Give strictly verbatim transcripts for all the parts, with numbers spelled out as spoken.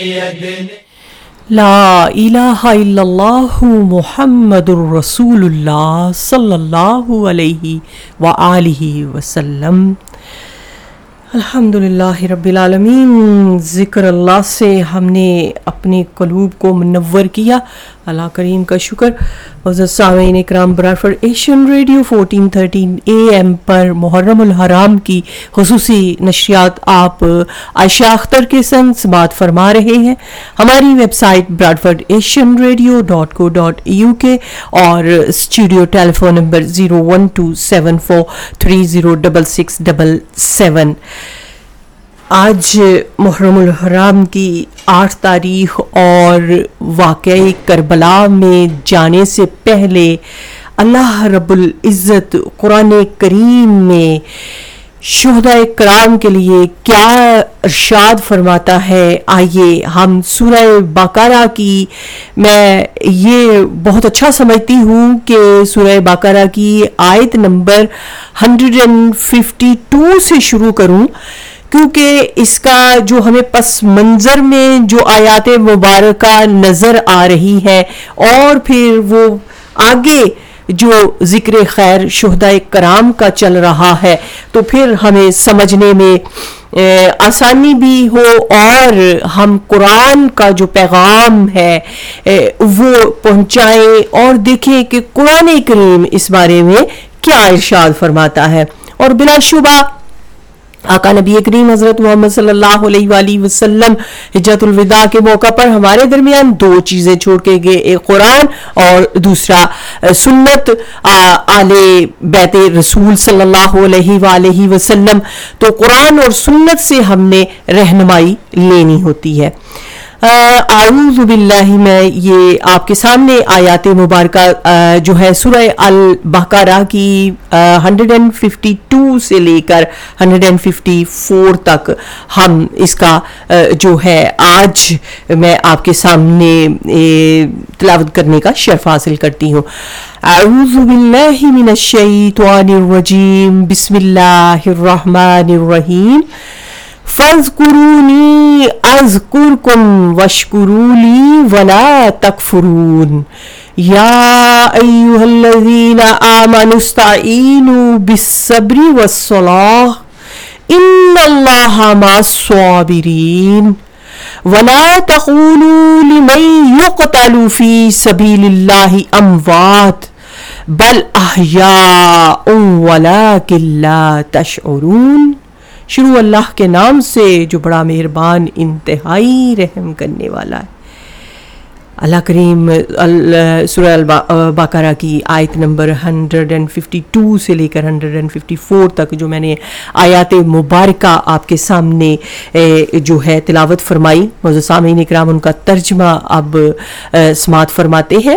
لا الہ الا اللہ محمد الرسول اللہ صلی اللہ علیہ وآلہ وسلم۔ الحمدللہ رب العالمین۔ ذکر اللہ سے ہم نے اپنے قلوب کو منور کیا، اللہ کریم کا شکر۔ معزز سامعین اکرام، براڈفورڈ Asian radio fourteen thirteen A M پر محرم الحرام کی خصوصی نشریات آپ عائشہ اختر کے سنگ سماعت فرما رہے ہیں۔ ہماری web site براڈفورڈ Asian radio dot کو ڈاٹ یو کے اور studio tele phone number zero one to seven four three zero double six double seven. آج محرم الحرام کی آٹھ تاریخ اور واقعہ کربلا میں جانے سے پہلے اللہ رب العزت قرآن کریم میں شہداء کرام کے لیے کیا ارشاد فرماتا ہے، آئیے ہم سورہ بقرہ کی، میں یہ بہت اچھا سمجھتی ہوں کہ سورہ بقرہ کی آیت نمبر ایک سو باون سے شروع کروں، کیونکہ اس کا جو ہمیں پس منظر میں جو آیات مبارکہ نظر آ رہی ہے اور پھر وہ آگے جو ذکر خیر شہداء کرام کا چل رہا ہے، تو پھر ہمیں سمجھنے میں آسانی بھی ہو اور ہم قرآن کا جو پیغام ہے وہ پہنچائیں اور دیکھیں کہ قرآن کریم اس بارے میں کیا ارشاد فرماتا ہے۔ اور بلا شبہ آقا نبی کریم حضرت محمد صلی اللہ علیہ وآلہ وسلم حجۃ الوداع کے موقع پر ہمارے درمیان دو چیزیں چھوڑ کے گئے، ایک قرآن اور دوسرا سنت آل بیت رسول صلی اللہ علیہ وآلہ وسلم۔ تو قرآن اور سنت سے ہم نے رہنمائی لینی ہوتی ہے۔ اعوذ باللہ، میں یہ آپ کے سامنے آیات مبارکہ جو ہے سورہ البقرہ کی ایک سو باون سے لے کر ایک سو چون تک ہم اس کا جو ہے آج میں آپ کے سامنے تلاوت کرنے کا شرف حاصل کرتی ہوں۔ اعوذ باللہ من الشیطان الرجیم، بسم اللہ الرحمن الرحیم۔ فاذکرونی اذکرکم واشکروا لی ولا تکفرون۔ یا ایھا الذین آمنوا استعینوا بالصبر والصلاۃ ان اللہ مع الصابرین۔ ولا تقولوا لمن یقتل فی سبیل اللہ اموات بل احیاء ولکن لا تشعرون۔ شروع اللہ کے نام سے جو بڑا مہربان انتہائی رحم کرنے والا ہے۔ اللہ کریم سورہ البقرہ کی آیت نمبر ایک سو باون سے لے کر ایک سو چون تک جو میں نے آیات مبارکہ آپ کے سامنے جو ہے تلاوت فرمائی، معزز سامعین اکرام ان کا ترجمہ اب سماعت فرماتے ہیں۔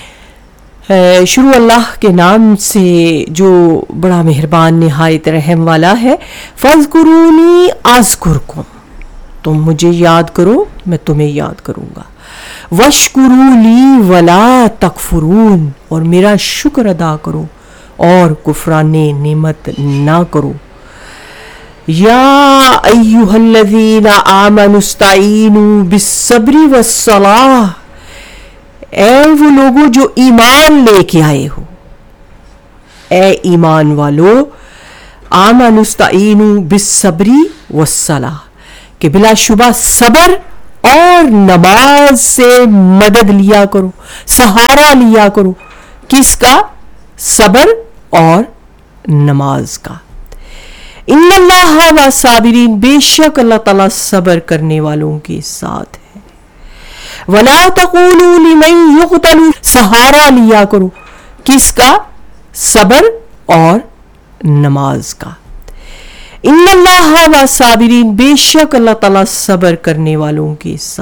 شروع اللہ کے نام سے جو بڑا مہربان نہایت رحم والا ہے۔ فاذکرونی اذکرکم، تم مجھے یاد کرو میں تمہیں یاد کروں گا۔ واشکروا لی ولا تکفرون، اور میرا شکر ادا کرو اور کفران نعمت نہ کرو۔ یا ایھا الذین آمنوا استعینوا بالصبر والصلاۃ، اے وہ لوگوں جو ایمان لے کے آئے ہو، اے ایمان والو، آمنوا استعینوا بالصبر والصلاۃ، کہ بلا شبہ صبر اور نماز سے مدد لیا کرو، سہارا لیا کرو۔ کس کا؟ صبر اور نماز کا۔ ان اللہ مع الصابرین، بے شک اللہ تعالیٰ صبر کرنے والوں کے ساتھ ہے۔ ولا تقولوا لمن یقتل، سہارا لیا کرو، کس کا؟ صبر اور نماز کا۔ ان اللہ مع الصابرین، بے شک اللہ تعالیٰ صبر کرنے والوں کے ساتھ